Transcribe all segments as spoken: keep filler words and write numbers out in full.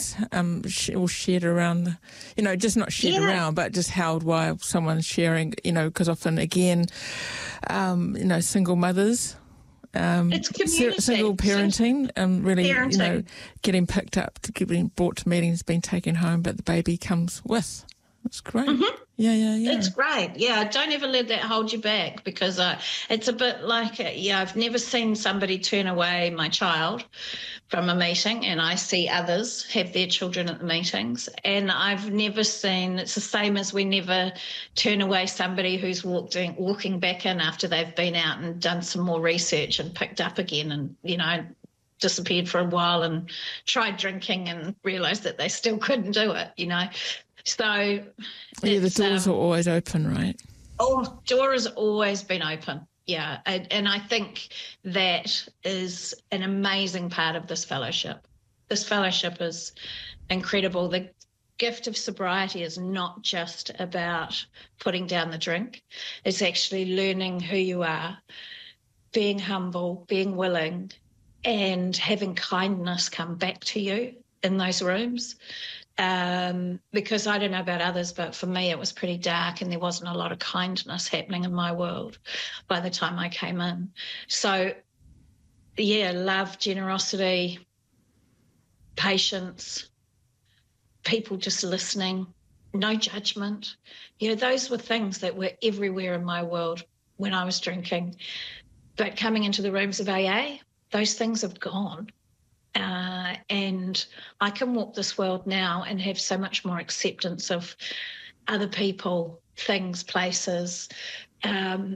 memories um, sh- all shared around, the, you know, just not shared Yeah. around, but just held while someone's sharing, you know, because often, again, um, you know, single mothers, um, It's community. single parenting, um, really, Parenting. you know, getting picked up, to getting brought to meetings, being taken home, but the baby comes with. It's great. Mm-hmm. Yeah, yeah, yeah. It's great. Yeah, don't ever let that hold you back, because uh, it's a bit like, uh, yeah, I've never seen somebody turn away my child from a meeting, and I see others have their children at the meetings, and I've never seen, it's the same as we never turn away somebody who's walked in, walking back in after they've been out and done some more research and picked up again and, you know, disappeared for a while and tried drinking and realised that they still couldn't do it, you know. So yeah, the doors um, are always open, right? Oh, door has always been open. Yeah. And, and I think that is an amazing part of this fellowship. This fellowship is incredible. The gift of sobriety is not just about putting down the drink. It's actually learning who you are, being humble, being willing, and having kindness come back to you in those rooms. Um, because I don't know about others, but for me it was pretty dark and there wasn't a lot of kindness happening in my world by the time I came in. So, yeah, love, generosity, patience, people just listening, no judgment. You know, those were things that were everywhere in my world when I was drinking. But coming into the rooms of A A, those things have gone. Uh, and I can walk this world now and have so much more acceptance of other people, things, places. Um,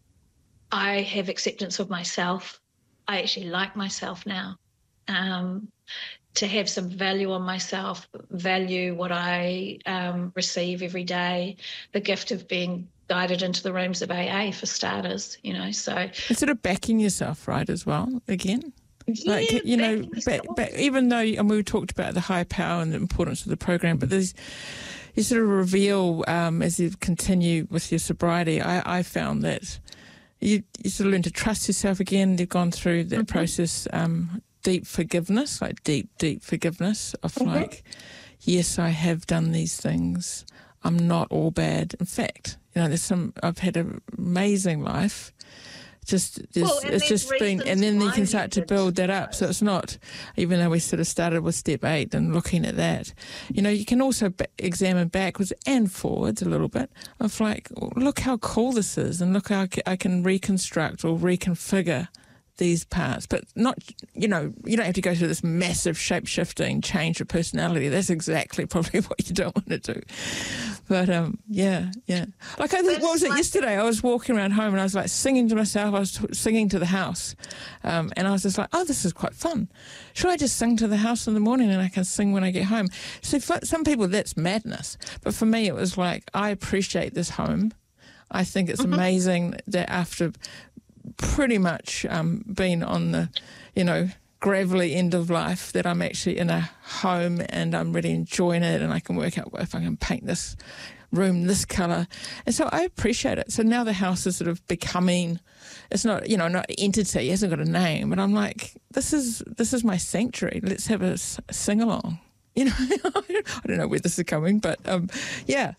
I have acceptance of myself. I actually like myself now. Um, to have some value on myself, value what I um, receive every day, the gift of being guided into the rooms of A A for starters, you know, so. And sort of backing yourself, right, as well, again? Yeah, like, you know, back, back, back, even though, and we talked about the high power and the importance of the program, but there's, you sort of reveal um, as you continue with your sobriety, I, I found that you, you sort of learn to trust yourself again. You've gone through that mm-hmm. process, um, deep forgiveness, like deep, deep forgiveness of mm-hmm. like, yes, I have done these things. I'm not all bad. In fact, you know, there's some, I've had an amazing life. Just well, it's just been, and then you can start to build that up. So it's not, even though we sort of started with step eight and looking at that, you know, you can also b- examine backwards and forwards a little bit of like, look how cool this is, and look how I can reconstruct or reconfigure these parts, but not, you know, you don't have to go through this massive shape-shifting change of personality. That's exactly probably what you don't want to do. But, um, yeah, yeah. Like, I think, what was it yesterday? I was walking around home and I was, like, singing to myself. I was t- singing to the house. Um, and I was just like, oh, this is quite fun. Should I just sing to the house in the morning and I can sing when I get home? So for some people, that's madness. But for me, it was like, I appreciate this home. I think it's mm-hmm. amazing that after pretty much um, been on the, you know, gravelly end of life, that I'm actually in a home and I'm really enjoying it, and I can work out if I can paint this room this colour. And so I appreciate it. So now the house is sort of becoming, it's not, you know, not an entity, it hasn't got a name, but I'm like, this is this is my sanctuary. Let's have a sing-along. You know, I don't know where this is coming, but um, yeah.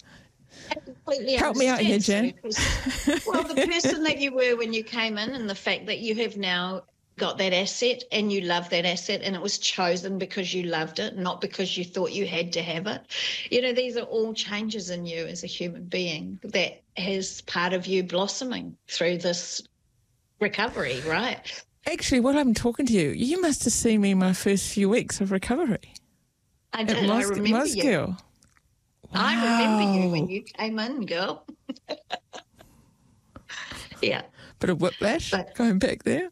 Help me out here, Jen. Well, the person that you were when you came in, and the fact that you have now got that asset and you love that asset, and it was chosen because you loved it, not because you thought you had to have it. You know, these are all changes in you as a human being that has part of you blossoming through this recovery, right? Actually, while I'm talking to you, you must have seen me in my first few weeks of recovery. I did. Mos- I remember Mosgiel. you. Wow. I remember you when you came in, girl. Yeah. Bit of whiplash but, going back there.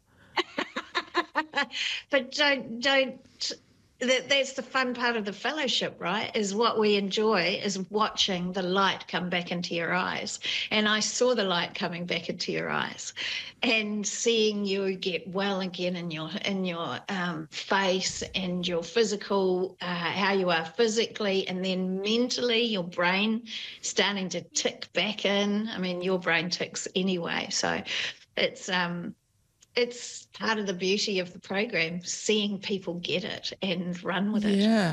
But don't, don't, that, that's the fun part of the fellowship, right? Is what we enjoy is watching the light come back into your eyes. And I saw the light coming back into your eyes, and seeing you get well again in your in your um, face and your physical, uh, how you are physically, and then mentally, your brain starting to tick back in. I mean, your brain ticks anyway, so it's um. It's part of the beauty of the program, seeing people get it and run with it. Yeah.